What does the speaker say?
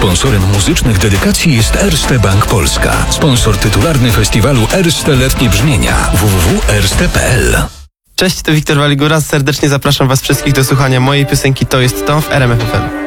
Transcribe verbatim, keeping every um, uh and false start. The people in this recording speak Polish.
Sponsorem muzycznych dedykacji jest Erste Bank Polska. Sponsor tytularny festiwalu Erste Letnie Brzmienia. w w w kropka erste kropka p l. Cześć, to Wiktor Waligura. Serdecznie zapraszam Was wszystkich do słuchania mojej piosenki To jest to w R M F F M.